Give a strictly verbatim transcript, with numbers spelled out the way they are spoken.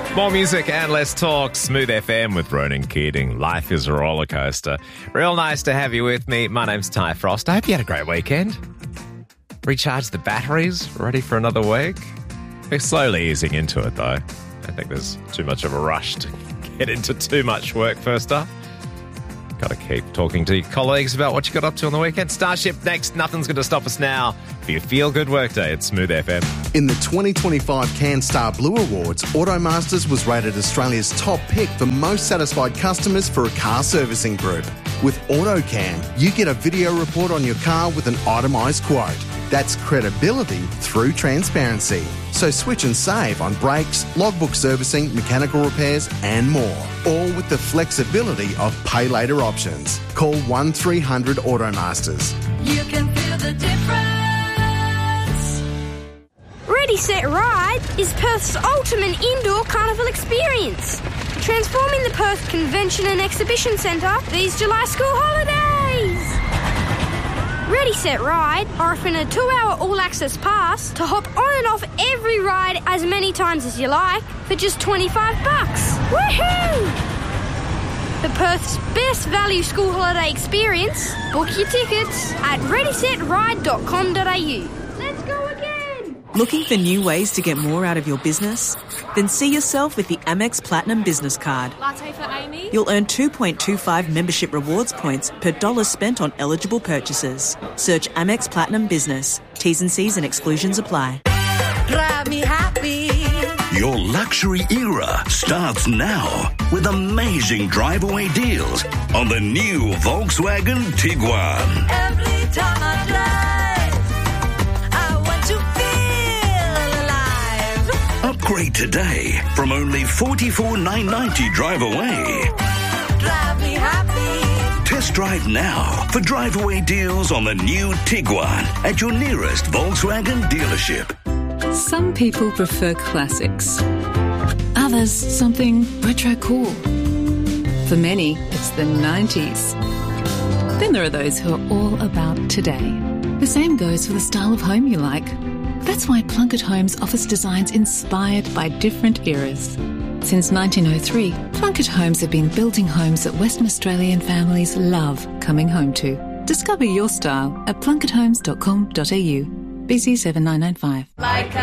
More music and less talk. Smooth F M with Ronan Keating. Life is a roller coaster. Real nice to have you with me. My name's Ty Frost. I hope you had a great weekend. Recharged the batteries, ready for another week. We're slowly easing into it, though. I don't think there's too much of a rush to get into too much work first up. Got to keep talking to your colleagues about what you got up to on the weekend. Starship next. Nothing's going to stop us now for your feel-good workday at Smooth F M. In the twenty twenty-five CanStar Blue Awards, Automasters was rated Australia's top pick for most satisfied customers for a car servicing group. With AutoCam, you get a video report on your car with an itemised quote. That's credibility through transparency. So switch and save on brakes, logbook servicing, mechanical repairs and more. All with the flexibility of pay later options. Call one three hundred Automasters. You can feel the difference. Ready, Set, Ride is Perth's ultimate indoor carnival experience. Transforming the Perth Convention and Exhibition Centre these July school holidays. Ready, Set, Ride are offering a two-hour all-access pass to hop on and off every ride as many times as you like for just twenty-five bucks. Woohoo! For Perth's best value school holiday experience, book your tickets at ready set ride dot com dot a u. Let's go again! Looking for new ways to get more out of your business? Then see yourself with the Amex Platinum Business Card. Latte for Amy. You'll earn two point two five membership rewards points per dollar spent on eligible purchases. Search Amex Platinum Business. T's and C's and exclusions apply. Drive me happy. Your luxury era starts now with amazing drive-away deals on the new Volkswagen Tiguan. Every time I drive, I want to feel alive. Upgrade today from only forty-four thousand nine hundred ninety drive away. Drive me happy. Test drive now for drive-away deals on the new Tiguan at your nearest Volkswagen dealership. Some people prefer classics. Others, something retro cool. For many, it's the nineties. Then there are those who are all about today. The same goes for the style of home you like. That's why Plunkett Homes offers designs inspired by different eras. Since nineteen oh three, Plunkett Homes have been building homes that Western Australian families love coming home to. Discover your style at plunkett homes dot com dot a u. B C seven nine nine five. Like